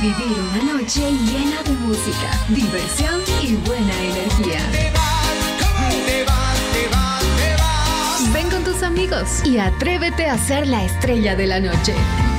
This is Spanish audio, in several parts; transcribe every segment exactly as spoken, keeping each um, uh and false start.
vivir una noche llena de música, diversión y buena energía. Te vas, te vas, te vas, te vas. Ven con tus amigos y atrévete a ser la estrella de la noche.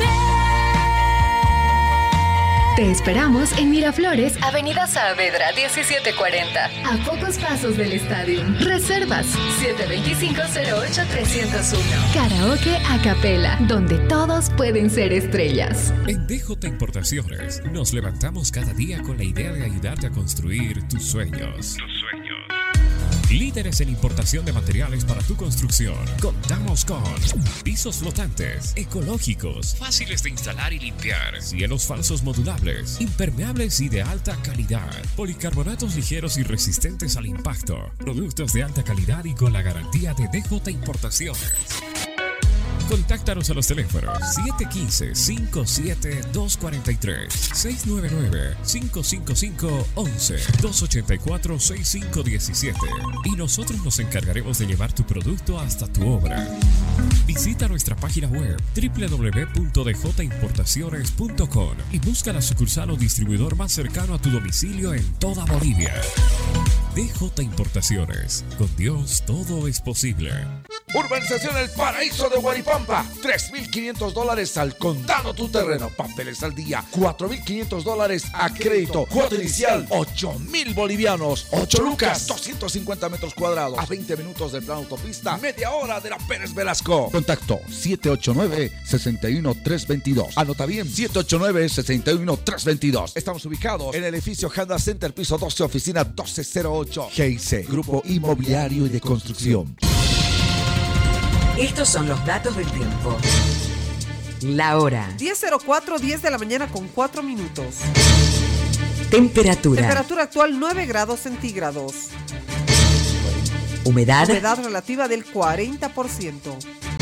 Te esperamos en Miraflores, Avenida Saavedra diecisiete cuarenta, a pocos pasos del estadio. Reservas siete dos cinco, cero ocho, tres cero uno. Karaoke a capela, donde todos pueden ser estrellas. En D J Importaciones nos levantamos cada día con la idea de ayudarte a construir tus sueños. Tus sueños. Líderes en importación de materiales para tu construcción. Contamos con pisos flotantes, ecológicos, fáciles de instalar y limpiar, cielos falsos modulables, impermeables y de alta calidad, policarbonatos ligeros y resistentes al impacto, productos de alta calidad y con la garantía de D J Importaciones. Contáctanos a los teléfonos siete uno cinco, cinco siete dos cuatro tres, seis nueve nueve, cinco cinco cinco, once, dos ocho cuatro, seis cinco uno siete y nosotros nos encargaremos de llevar tu producto hasta tu obra. Visita nuestra página web doble u doble u doble u punto d j importaciones punto com y busca la sucursal o distribuidor más cercano a tu domicilio en toda Bolivia. D J Importaciones. Con Dios todo es posible. Urbanización El Paraíso de Guaripampa. tres mil quinientos dólares al contado tu terreno. Papeles al día. cuatro mil quinientos dólares a crédito. Cuota inicial. ocho mil bolivianos. ocho lucas. doscientos cincuenta metros cuadrados. A veinte minutos del plan autopista. Media hora de la Pérez Velasco. Contacto siete ocho nueve, seis uno tres dos dos. Anota bien. siete ocho nueve, seis uno tres dos dos. Estamos ubicados en el edificio Honda Center, piso doce, oficina doce cero ocho. G I C. Grupo Inmobiliario y de Construcción. Estos son los datos del tiempo. La hora. diez cero cuatro, diez de la mañana con cuatro minutos. Temperatura. Temperatura actual nueve grados centígrados. Humedad. Humedad relativa del cuarenta por ciento.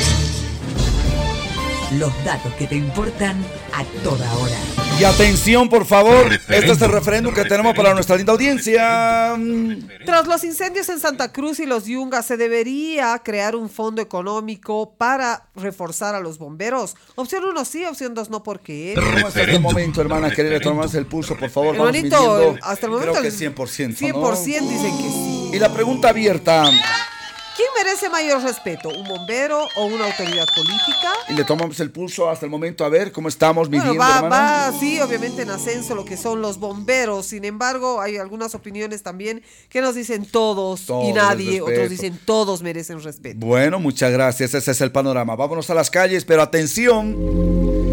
Los datos que te importan a toda hora. Y atención, por favor, este es el referéndum que tenemos para nuestra linda audiencia. Tras los incendios en Santa Cruz y los Yungas, se debería crear un fondo económico para reforzar a los bomberos. Opción uno sí, opción dos no, ¿por qué? ¿Cómo está el momento, hermana? Querer tomarse el pulso, por favor. Hermanito, vamos midiendo. hasta el momento Creo que cien por ciento, cien por ciento, ¿no? dicen que sí. Y la pregunta abierta. ¿Quién merece mayor respeto? ¿Un bombero o una autoridad política? Y le tomamos el pulso hasta el momento a ver cómo estamos midiendo, Bueno, va, hermana. va, sí, obviamente en ascenso lo que son los bomberos. Sin embargo, hay algunas opiniones también que nos dicen todos, Todos y nadie, respeto. otros dicen todos merecen respeto. Bueno, muchas gracias. Ese es el panorama. Vámonos a las calles, pero atención.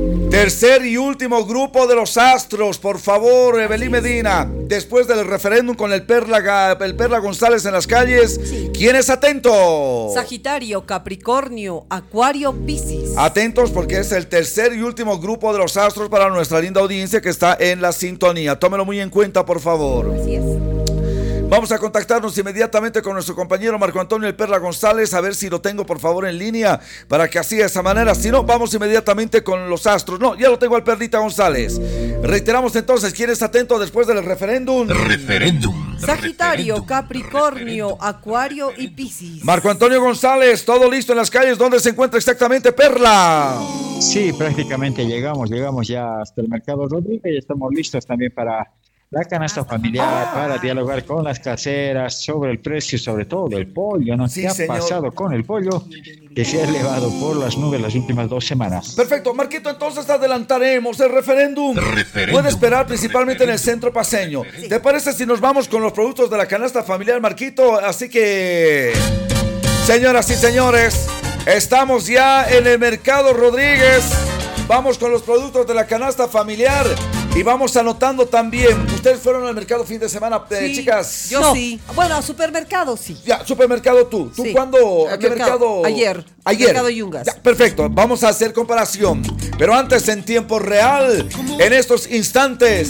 Tercer y último grupo de los astros, por favor, Evelyn Medina. Después del referéndum con el Perla, el Perla González en las calles, sí. ¿Quién es atento? Sagitario, Capricornio, Acuario, Piscis. Atentos porque es el tercer y último grupo de los astros para nuestra linda audiencia que está en la sintonía. Tómelo muy en cuenta, por favor. Así es. Vamos a contactarnos inmediatamente con nuestro compañero Marco Antonio El Perla González, a ver si lo tengo por favor en línea, para que así de esa manera, si no, vamos inmediatamente con los astros. No, ya lo tengo al Perlita González. Reiteramos entonces, ¿quién es atento después del referéndum? Referéndum. Sagitario, Capricornio, Acuario y Piscis. Marco Antonio González, todo listo en las calles. ¿Dónde se encuentra exactamente Perla? Sí, prácticamente llegamos, llegamos ya hasta el Mercado Rodríguez y estamos listos también para la canasta familiar, para dialogar con las caseras sobre el precio, sobre todo del pollo, ¿no? Sí, ¿Qué ha señor. pasado con el pollo que se ha elevado por las nubes las últimas dos semanas? Perfecto, Marquito, entonces adelantaremos el referéndum. Referéndum. Puede esperar principalmente en el centro paseño. Sí. ¿Te parece si nos vamos con los productos de la canasta familiar, Marquito? Así que, señoras y señores, estamos ya en el Mercado Rodríguez. Vamos con los productos de la canasta familiar. Y vamos anotando también. ¿Ustedes fueron al mercado fin de semana, eh, sí, chicas? Yo no. sí. Bueno, supermercado sí. Ya, supermercado tú. ¿Tú sí. cuándo? ¿A qué mercado? mercado? Ayer. Ayer. Mercado Yungas. Ya, perfecto. Vamos a hacer comparación. Pero antes, en tiempo real, en estos instantes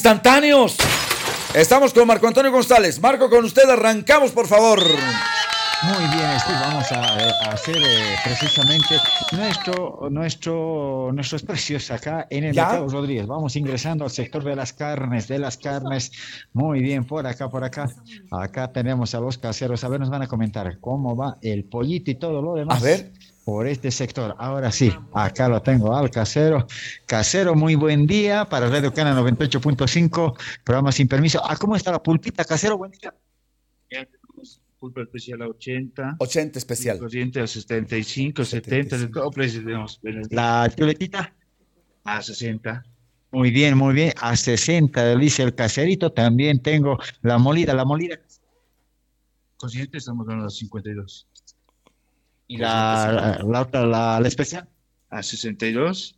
instantáneos, estamos con Marco Antonio González. Marco, con usted arrancamos, por favor. Muy bien, Steve, vamos a, a hacer eh, precisamente nuestro, nuestro, nuestros precios acá en el ¿Ya? Mercado Rodríguez. Vamos ingresando al sector de las carnes, de las carnes. Muy bien, por acá, por acá. Acá tenemos a los caseros. A ver, nos van a comentar cómo va el pollito y todo lo demás. A ver. Por este sector. Ahora sí, acá lo tengo al casero. Casero, muy buen día para Radio Cana noventa y ocho punto cinco, programa sin permiso. Ah, ¿cómo está la pulpita, casero? Buen día. Pulpa especial a ochenta, ochenta especial. corriente a setenta y cinco, setenta, de todo precio tenemos. La chuletita. A sesenta. Muy bien, muy bien. A sesenta, dice el caserito. También tengo la molida, la molida. Consciente estamos dando a cincuenta y dos. Y la, la, la otra, la, la especial. A sesenta y dos.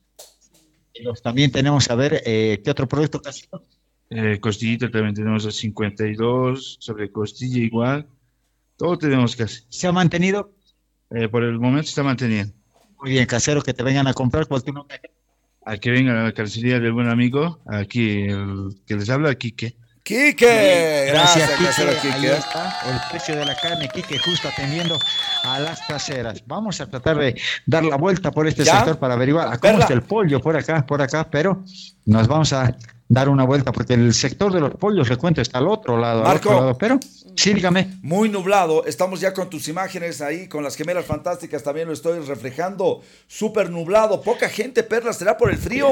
También tenemos, a ver, eh, ¿qué otro producto, casero? Eh, costillita también tenemos a cincuenta y dos, sobre costilla igual. Todo tenemos casi. ¿Se ha mantenido? Eh, por el momento se está manteniendo. Muy bien, casero, que te vengan a comprar cualquier nombre. A que venga a la carnicería del buen amigo, aquí el que les habla, Quique. Quique, Gracias, gracias, Quique. casero Ahí Quique. está el precio de la carne, Quique, justo atendiendo a las caseras. Vamos a tratar de dar la vuelta por este ¿Ya? sector para averiguar a cómo Perla. está el pollo por acá, por acá, pero nos vamos a dar una vuelta porque el sector de los pollos, le cuento, está al otro lado, al Marco. otro lado, pero sí, dígame. Muy nublado, estamos ya con tus imágenes ahí, con las gemelas fantásticas también lo estoy reflejando. Súper nublado, poca gente, Perla, ¿será por el frío?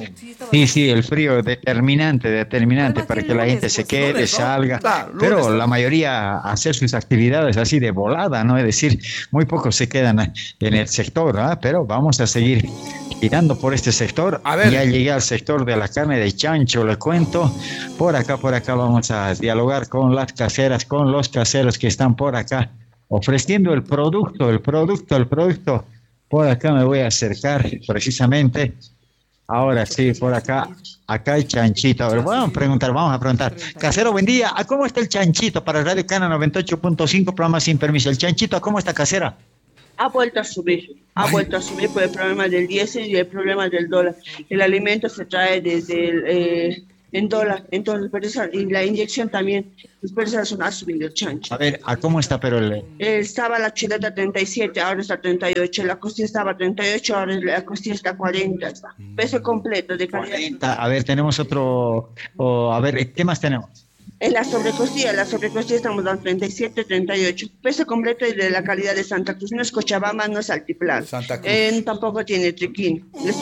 Sí, sí, el frío determinante, determinante Además, para el que la lunes, gente se pues, quede, lunes, ¿no? salga, Claro, pero lunes, ¿no? la mayoría hacer sus actividades así de volada, ¿no? Es decir, muy pocos se quedan en el sector, ¿ah? Pero vamos a seguir girando por este sector. A ver. Ya llegué al sector de la carne de chancho, le cuento. Por acá, por acá vamos a dialogar con las caseras, con los caseros que están por acá ofreciendo el producto, el producto, el producto. Por acá me voy a acercar precisamente. Ahora sí, por acá, acá hay chanchito. A ver, vamos a preguntar, vamos a preguntar. Casero, buen día. ¿A cómo está el chanchito para Radio Cana noventa y ocho punto cinco, programa sin permiso? El chanchito, ¿a cómo está, casera? Ha vuelto a subir, ha vuelto a subir por el problema del diésel y el problema del dólar. El alimento se trae desde el, eh, en dólar, entonces los precios, y la inyección también, los precios son ha subido el chancho. A ver, ¿a cómo está, pero el... Eh, estaba la chuleta a treinta y siete, ahora está a treinta y ocho, la costilla estaba a treinta y ocho, ahora la costilla está a cuarenta, peso completo de calidad. A ver, tenemos otro... o, a ver, ¿qué más tenemos? En la sobrecostilla, la sobrecostilla estamos dando treinta y siete, treinta y ocho. Peso completo y de la calidad de Santa Cruz. No es Cochabamba, no es Altiplano. Santa Cruz. Eh, tampoco tiene triquín. Les,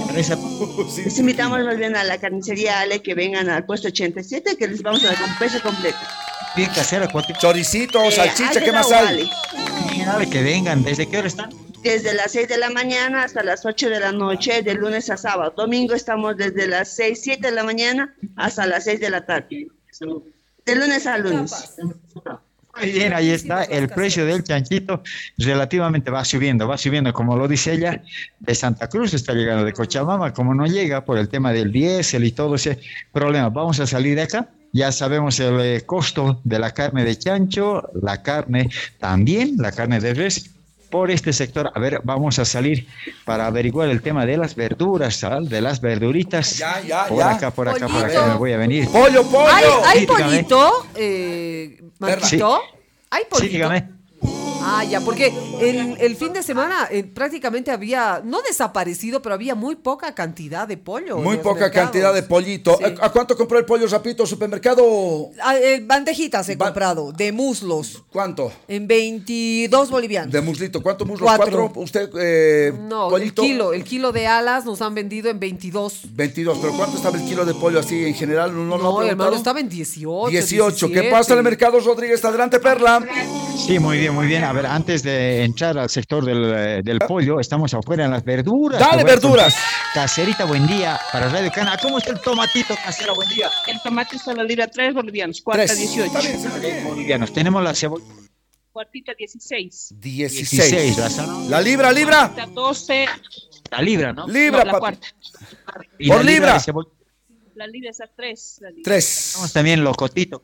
les invitamos más bien a la carnicería Ale que vengan al puesto ochenta y siete que les vamos a dar con peso completo. Bien, casera, cualquier... Choricito, Eh, salchicha, hay ¿qué de más la hay? Ale. Dale, que vengan. ¿Desde qué hora están? Desde las seis de la mañana hasta las ocho de la noche, de lunes a sábado. Domingo estamos desde las seis, siete de la mañana hasta las seis de la tarde. De lunes a lunes. Muy bien, ahí está el precio del chanchito, relativamente va subiendo, va subiendo, como lo dice ella, de Santa Cruz está llegando, de Cochabamba, como no llega por el tema del diésel y todo ese problema. Vamos a salir de acá, ya sabemos el eh, costo de la carne de chancho, la carne también, la carne de res, por este sector. A ver, vamos a salir para averiguar el tema de las verduras, ¿sabes? De las verduritas. Ya, ya, por ya. acá, por acá, por Pollito. acá me voy a venir. ¡Pollo, pollo! ¿Hay, hay Sí, dígame. pollito, eh, Marquito? ¿Hay pollito? Sí, dígame. Ah, ya, porque el, el fin de semana eh, prácticamente había, no desaparecido, pero había muy poca cantidad de pollo. en Muy los poca mercados. cantidad de pollito. Sí. ¿A, a cuánto compró el pollo, Rapito, supermercado? Ah, eh, bandejitas he Ba- comprado, de muslos, ¿Cuánto? en veintidós bolivianos. De muslito. ¿Cuánto muslo? Cuatro. ¿Cuatro? ¿Usted, eh, No, pollito? el kilo, el kilo de alas nos han vendido en veintidós. veintidós. ¿Pero cuánto estaba el kilo de pollo así en general? ¿No, no, lo ha No, hermano, preguntado? estaba en dieciocho. dieciocho. ¿Qué diecisiete. pasa en el mercado, Rodríguez? Adelante, Perla. Sí, muy bien, muy bien. A ver, antes de entrar al sector del, eh, del pollo, estamos afuera en las verduras. Dale, Te voy a verduras. contar. Caserita, buen día. Para Radio Cana, ¿cómo está el tomatito, casera? Buen día. El tomate está a la libra tres bolivianos, cuarta Tres. dieciocho. Está bien, está bien. Bolivianos. Tenemos la cebolla Cuartita dieciséis. dieciséis. dieciséis, la, zanahoria, La libra, libra. Cuartita doce. la libra, ¿no? Libra, No, la papi. cuarta. Y Por la libra. de cebolla. La libra es a tres. La libra. Tres. Tenemos también locotito.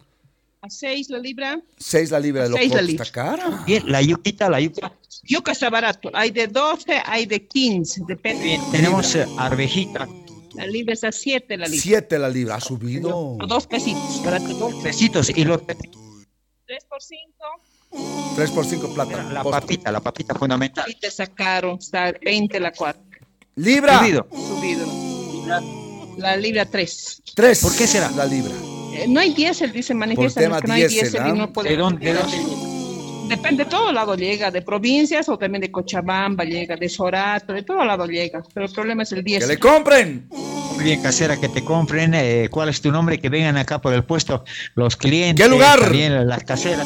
A seis la libra. Seis la libra de Seis loco. la libra. Está cara. Bien, la yuquita, la yuca. Yuca está barato. Hay de doce, hay de quince. Depende. Bien, tenemos eh, arvejita. La libra es a siete la libra. Siete la libra. Ha subido. O dos pesitos. Barato. Besitos y los Tres por cinco. tres por cinco plata. La papita, la papita fundamental. Y te sacaron, está veinte la cuarta. ¿Libra? Subido. Subido. La, la libra tres. tres. ¿Por qué será? La libra. Eh, no hay diésel, dice, manifiestan tema que no hay diésel, diésel ¿ah? y no puede. ¿De dónde? ¿De dónde? Depende, de todo lado llega, de provincias o también de Cochabamba llega, de Sorato, de todo lado llega. Pero el problema es el ¡Que diésel. le compren! Muy bien, casera, que te compren. Eh, ¿Cuál es tu nombre? Que vengan acá por el puesto los clientes. ¿Qué lugar? También las caseras.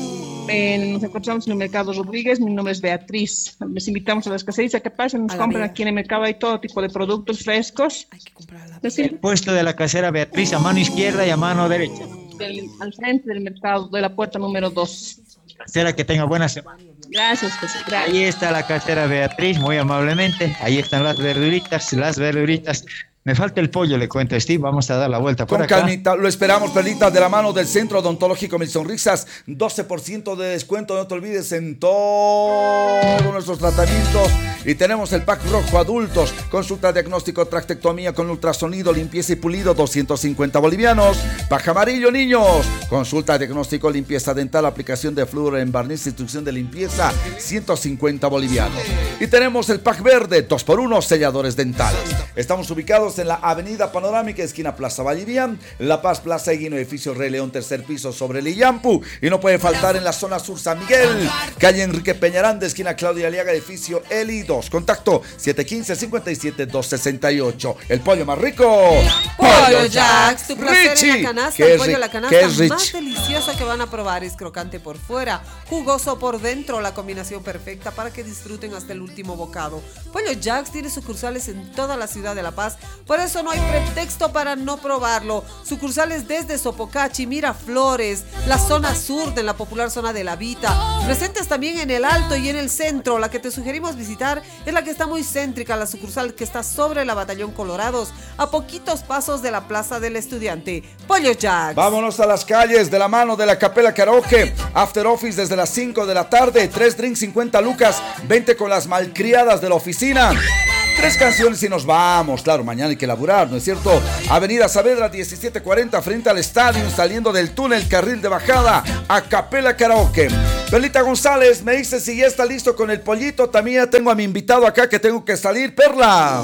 Eh, nos encontramos en el Mercado Rodríguez, mi nombre es Beatriz. Les invitamos a las caserizas que pasen, nos A la compren vida. aquí en el mercado, hay todo tipo de productos frescos. Hay que comprar a la Es decir, El puesto de la casera Beatriz a mano izquierda y a mano derecha. del- al frente del mercado, de la puerta número dos. Casera, que tenga buena semana. Gracias, pues, gracias. Ahí está la casera Beatriz, muy amablemente. Ahí están las verduritas, las verduritas. Me falta el pollo, le cuento, Steve. Vamos a dar la vuelta por Con acá. calmita, lo esperamos, Perlita, de la mano del Centro Odontológico Mil Sonrisas. doce por ciento de descuento, no te olvides, en todos nuestros tratamientos. Y tenemos el pack rojo adultos, consulta diagnóstico, tractectomía con ultrasonido, limpieza y pulido, doscientos cincuenta bolivianos. Pack amarillo, niños, consulta diagnóstico, limpieza dental, aplicación de flúor en barniz, instrucción de limpieza, ciento cincuenta bolivianos. Y tenemos el pack verde, dos por uno, selladores dentales. Estamos ubicados en la Avenida Panorámica, esquina Plaza Vallivian, La Paz, Plaza Eguino, edificio Rey León, tercer piso sobre el Illampu. Y no puede faltar en la zona sur San Miguel, calle Enrique Peñaranda, esquina Claudia Aliaga, edificio Eli dos. Contacto siete uno cinco, cinco siete, dos seis ocho. El pollo más rico. Pollo Jacks, tu placer Richie. en la canasta, ¿Qué el es pollo ri- en la qué canasta es rich? más delicioso que van a probar. Es crocante por fuera, jugoso por dentro, la combinación perfecta para que disfruten hasta el último bocado. Pollo Jacks tiene sucursales en toda la ciudad de La Paz, por eso no hay pretexto para no probarlo. Sucursales desde Sopocachi, Miraflores, la zona sur de la popular zona de La Vita, presentes también en el Alto y en el centro. La que te sugerimos visitar es la que está muy céntrica, la sucursal que está sobre la Batallón Colorados, a poquitos pasos de la Plaza del Estudiante. Pollo Jacks. Vámonos a las calles de la mano de la Capela Karaoke. After Office desde las cinco de la tarde. Tres drinks, cincuenta lucas. veinte con las malcriadas de la oficina. Tres canciones y nos vamos. Claro, mañana hay que laburar, ¿no es cierto? Avenida Saavedra diecisiete cuarenta frente al estadio, saliendo del túnel, carril de bajada. A Capela Karaoke. Perlita González me dice si ya está listo con el pollito. También ya tengo a mi invitado acá que tengo que salir. Perla.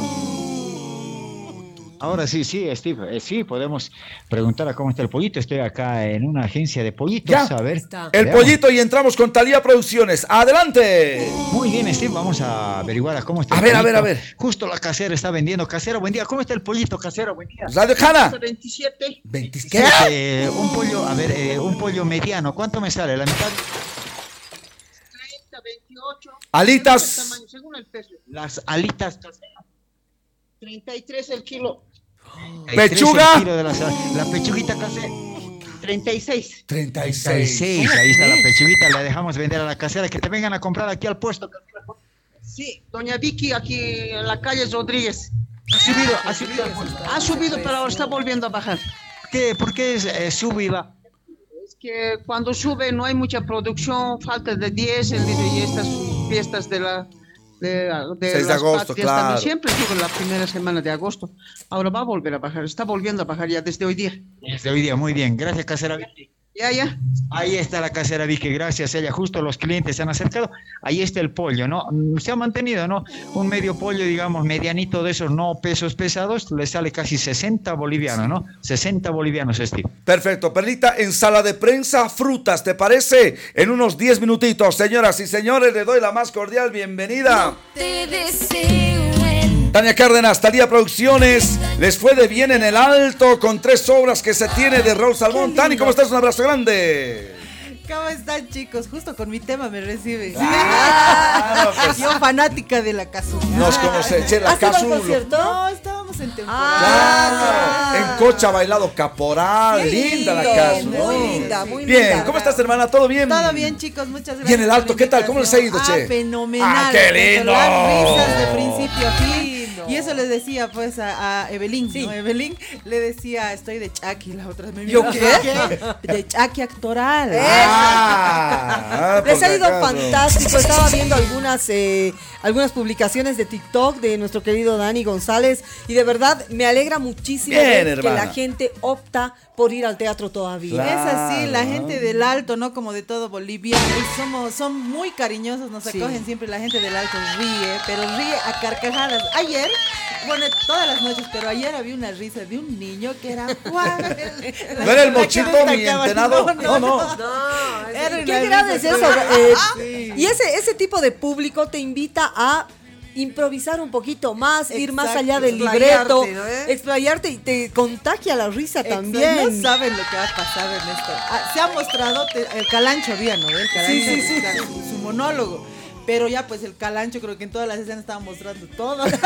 Ahora sí, sí, Steve, eh, sí, podemos preguntar a cómo está el pollito. Estoy acá en una agencia de pollitos, Ya. a ver. Está. El Veamos. pollito y entramos con Talía Producciones. ¡Adelante! Muy bien, Steve, vamos a averiguar a cómo está A el ver, a pollito. ver, a ver. Justo la casera está vendiendo. Casera, buen día. ¿Cómo está el pollito, casera? Buen día. Radio Jana. veintisiete. veinte. ¿Qué? Eh, un pollo, a ver, eh, un pollo mediano. ¿Cuánto me sale? ¿La mitad? treinta, veintiocho. Alitas. El tamaño, según el peso. Las alitas caseras. treinta y tres el kilo. Pechuga. El kilo de la, la pechuguita casera. treinta y seis. treinta y treinta y seis. seis, ahí está la pechuguita. La dejamos vender a la casera. Que te vengan a comprar aquí al puesto. Sí, doña Vicky aquí en la calle Rodríguez. Ha subido, ha subido. Ha subido, pero ahora está volviendo a bajar. ¿Qué? ¿Por qué es, eh, sube y va? Es que cuando sube no hay mucha producción, falta de diésel, dice, y estas fiestas de la... De, de seis de las agosto, patrias claro. también siempre sube la primera semana de agosto. Ahora va a volver a bajar, está volviendo a bajar ya desde hoy día. Desde hoy día, muy bien. Gracias, casera Vicky. Ya, ya. Ahí está la casera Vicky, gracias a ella. Justo los clientes se han acercado. Ahí está el pollo, ¿no? Se ha mantenido, ¿no? Un medio pollo, digamos, medianito de esos, no pesos pesados, le sale casi sesenta bolivianos, ¿no? sesenta bolivianos, Steve. Perfecto, Perlita, en sala de prensa, frutas, ¿te parece? En unos diez minutitos, señoras y señores, le doy la más cordial bienvenida. Te deseo el Tania Cárdenas, Talía Producciones, les fue de bien en el Alto con tres obras que se tiene de Raúl Salmón. Tani, ¿cómo estás? Un abrazo grande. ¿Cómo están, chicos? Justo con mi tema me recibe. Claro, pues. Yo fanática de la Casu. Nos conoce, che, la ¿Has ido al Casu. concierto? No, estábamos en temporada. Ah, Claro, en Cocha ha bailado Caporal, Qué linda la lindo, Casu. muy ¿no? linda, muy Bien, linda. ¿cómo estás, hermana? ¿Todo bien? Todo bien, chicos, muchas gracias. ¿Y en el por Alto la qué tal? ¿Cómo les ha ido, invitación. che? Ah, fenomenal. Ah, qué lindo. Las risas de principio a fin. Y eso le decía pues a, a Evelyn, sí. ¿no? Evelyn le decía, estoy de Chucky, la otra me ¿Yo miró, qué? De Chucky actoral. Ah, ah, Les ha ido acaso. fantástico. Estaba viendo algunas eh, algunas publicaciones de TikTok de nuestro querido Dani González y de verdad me alegra muchísimo Bien, ver hermana. que la gente opta por ir al teatro todavía. Claro. Es así, la gente del Alto, ¿no? Como de todo Bolivia, y somos, son muy cariñosos, nos Sí. acogen siempre, la gente del Alto ríe, pero ríe a carcajadas. Ayer, bueno, todas las noches, pero ayer había una risa de un niño que era ¡guau! ¿No era el mochito mi entenado? No, no. No, es- Era qué una grave es risa. eso. Eh, Sí. Y ese, ese tipo de público te invita a improvisar un poquito más, ir más Exacto, allá del explayarte, libreto, ¿no, eh? explayarte y te contagia la risa Exacto, también. No saben lo que va a pasar en esto. Ah, se ha mostrado te- el Calancho había, ¿no? El Calancho, Sí, sí, sí. su, su monólogo. Pero ya pues el Calancho creo que en todas las escenas estaba mostrando todo. Ay,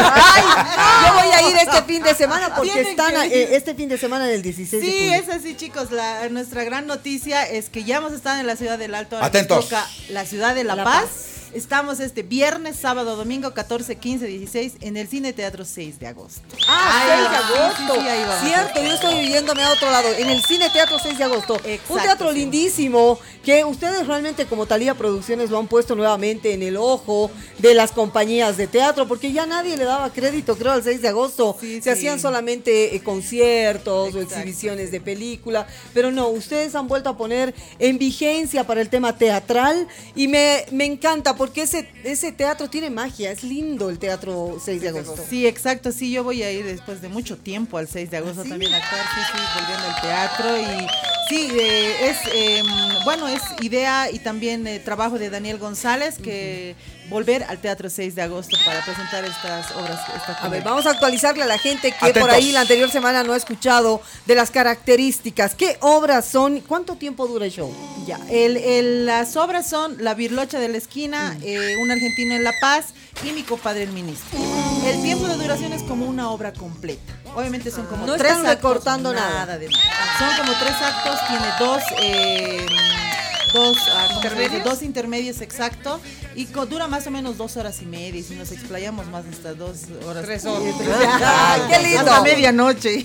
yo voy a ir este fin de semana porque Tienen están que ir. eh, este fin de semana del dieciséis de Sí, julio. es así, chicos. La, nuestra gran noticia es que ya hemos estado en la ciudad del Alto. Ahora Atentos. nos toca la ciudad de La, La Paz. Paz. Estamos este viernes, sábado, domingo, catorce, quince, dieciséis en el Cine Teatro seis de agosto. Ah, Ahí seis de vamos. agosto. Sí, sí, ahí vamos. Cierto, yo estoy viviéndome a otro lado, en el Cine Teatro seis de agosto. Exacto, Un teatro sí. lindísimo que ustedes realmente como Talía Producciones lo han puesto nuevamente en el ojo de las compañías de teatro, porque ya nadie le daba crédito, creo, al seis de agosto. Sí, Se sí. hacían solamente eh, conciertos o Exacto, exhibiciones sí. de película, pero no, ustedes han vuelto a poner en vigencia para el tema teatral y me, me encanta porque ese, ese teatro tiene magia, es lindo el teatro seis de agosto. Sí, exacto, sí, yo voy a ir después de mucho tiempo al seis de agosto ¿Ah, sí? también a actuar, sí, sí, volviendo al teatro y sí, eh, es, eh, bueno, es idea y también eh, trabajo de Daniel González que volver al teatro seis de agosto para presentar estas obras. Esta A ver, comedia. vamos a actualizarle a la gente que Atentos. por ahí la anterior semana no ha escuchado de las características. ¿Qué obras son? ¿Cuánto tiempo dura el show? Ya, el, el- las obras son La Birlocha de la Esquina, eh, Un Argentino en La Paz y Mi Compadre el Ministro. El tiempo de duración es como una obra completa. Obviamente son como No tres están actos, recortando nada. de nada. Son como tres actos, tiene dos... eh, Dos, ah, ¿cómo se dice? ¿Intermedios? Dos intermedios, exacto. Y co- dura más o menos dos horas y media. Y si nos explayamos más hasta dos horas. Tres horas. Eh, Ay, qué lindo. Hasta medianoche.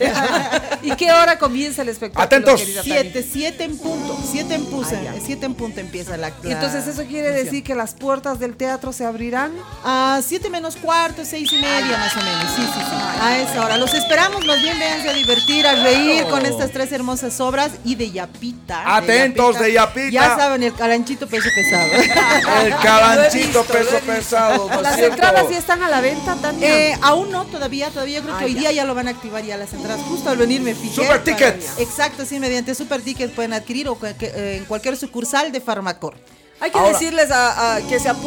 ¿Y qué hora comienza el espectáculo? Atentos. querida Tani? Siete, siete en punto. Siete en punto, Ah, ya. siete en punto empieza la, Y entonces eso quiere decir que las puertas del teatro se abrirán. a siete menos cuarto, seis y media más o menos. Sí, sí, sí. A esa hora. Los esperamos, más bien véanse a divertir, a reír con estas tres hermosas obras y de Yapita. Atentos, de Yapita. Ya saben, el calanchito peso pesado. El calanchito peso pesado, ¿no es Las cierto? entradas ya están a la venta, Tania. Eh, aún no, todavía, todavía yo creo que Ah, hoy ya. día ya lo van a activar ya las entradas. Justo al venir me fijé. Super para- Tickets. Exacto, sí, mediante Super Tickets pueden adquirir o que- que, eh, en cualquier sucursal de Farmacor. Hay que Ahora- decirles a, a que se apunten